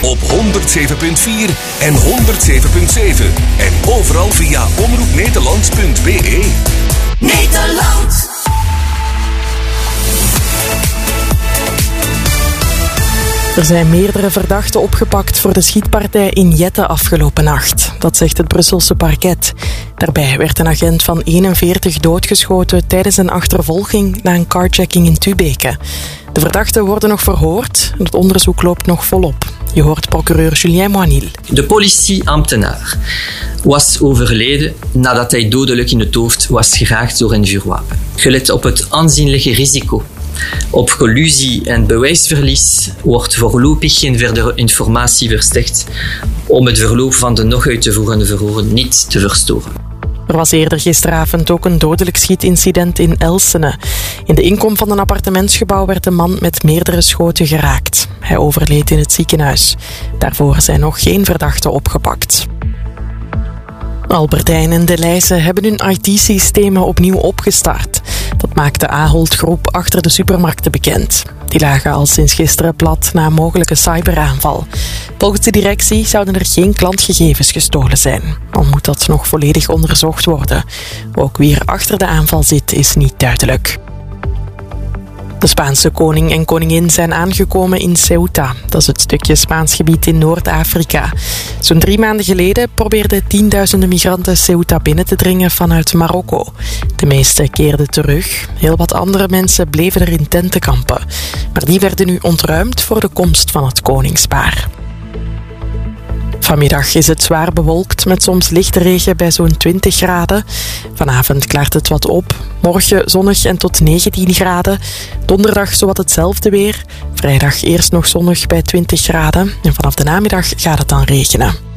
op 107.4 en 107.7. En overal via omroepnederland.be. Nederland. Er zijn meerdere verdachten opgepakt voor de schietpartij in Jette afgelopen nacht. Dat zegt het Brusselse parket. Daarbij werd een agent van 41 doodgeschoten tijdens een achtervolging na een carjacking in Tubeke. De verdachten worden nog verhoord en het onderzoek loopt nog volop. Je hoort procureur Julien Moinil. De politieambtenaar was overleden nadat hij dodelijk in het hoofd was geraakt door een vuurwapen. Gelet op het aanzienlijke risico op collusie en bewijsverlies wordt voorlopig geen verdere informatie verstrekt om het verloop van de nog uit te voerende verhoren niet te verstoren. Er was eerder gisteravond ook een dodelijk schietincident in Elsene. In de inkom van een appartementsgebouw werd een man met meerdere schoten geraakt. Hij overleed in het ziekenhuis. Daarvoor zijn nog geen verdachten opgepakt. Albert Heijn en Delhaize hebben hun IT-systemen opnieuw opgestart. Dat maakt de Ahold Groep achter de supermarkten bekend. Die lagen al sinds gisteren plat na een mogelijke cyberaanval. Volgens de directie zouden er geen klantgegevens gestolen zijn. Al moet dat nog volledig onderzocht worden. Ook wie er achter de aanval zit, is niet duidelijk. De Spaanse koning en koningin zijn aangekomen in Ceuta. Dat is het stukje Spaans gebied in Noord-Afrika. Zo'n 3 maanden geleden probeerden tienduizenden migranten Ceuta binnen te dringen vanuit Marokko. De meesten keerden terug. Heel wat andere mensen bleven er in tenten kampen. Maar die werden nu ontruimd voor de komst van het koningspaar. Vanmiddag is het zwaar bewolkt met soms lichte regen bij zo'n 20 graden. Vanavond klaart het wat op. Morgen zonnig en tot 19 graden. Donderdag zowat hetzelfde weer. Vrijdag eerst nog zonnig bij 20 graden. En vanaf de namiddag gaat het dan regenen.